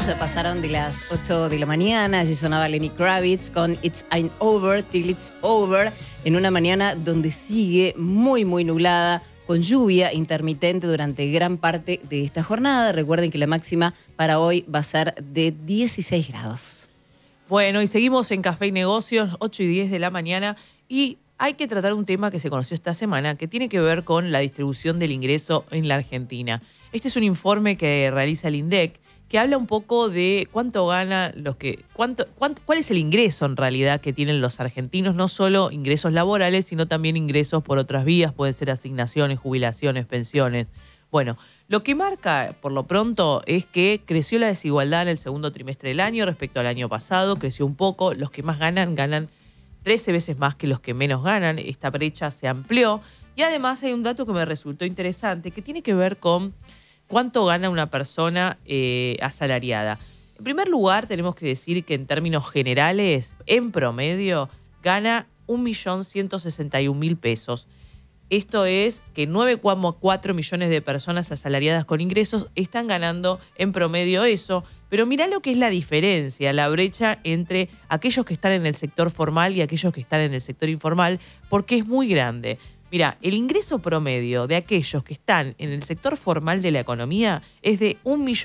minutos pasaron de las 8 de la mañana. Allí sonaba Lenny Kravitz con It's Ain't Over Till It's Over, en una mañana donde sigue muy nublada, con lluvia intermitente durante gran parte de esta jornada. Recuerden que la máxima para hoy va a ser de 16 grados. Bueno, y seguimos en Café y Negocios, 8 y 10 de la mañana, y hay que tratar un tema que se conoció esta semana, que tiene que ver con la distribución del ingreso en la Argentina. Este es un informe que realiza el INDEC, que habla un poco de cuánto gana cuál es el ingreso en realidad que tienen los argentinos, no solo ingresos laborales, sino también ingresos por otras vías, pueden ser asignaciones, jubilaciones, pensiones. Bueno, lo que marca por lo pronto es que creció la desigualdad en el segundo trimestre del año respecto al año pasado, creció un poco, los que más ganan 13 veces más que los que menos ganan, esta brecha se amplió y además hay un dato que me resultó interesante que tiene que ver con cuánto gana una persona asalariada. En primer lugar, tenemos que decir que en términos generales, en promedio, gana 1.161.000 pesos. Esto es que 9,4 millones de personas asalariadas con ingresos están ganando en promedio eso. Pero mirá lo que es la diferencia, la brecha entre aquellos que están en el sector formal y aquellos que están en el sector informal, porque es muy grande. Mira, el ingreso promedio de aquellos que están en el sector formal de la economía es de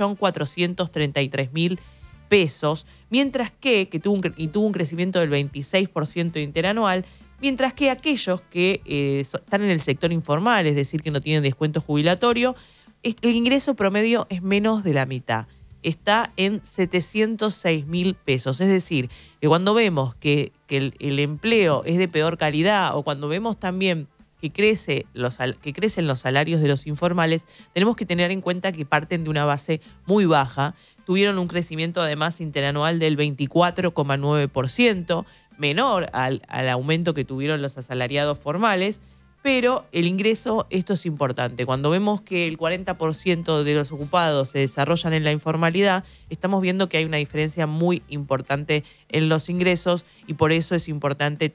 1.433.000 pesos, mientras que tuvo un crecimiento del 26% interanual, mientras que aquellos que están en el sector informal, es decir, que no tienen descuento jubilatorio, el ingreso promedio es menos de la mitad. Está en 706.000 pesos. Es decir, que cuando vemos que el empleo es de peor calidad o cuando vemos también que crecen los salarios de los informales, tenemos que tener en cuenta que parten de una base muy baja. Tuvieron un crecimiento además interanual del 24,9%, menor al aumento que tuvieron los asalariados formales, pero el ingreso, esto es importante. Cuando vemos que el 40% de los ocupados se desarrollan en la informalidad, estamos viendo que hay una diferencia muy importante en los ingresos y por eso es importante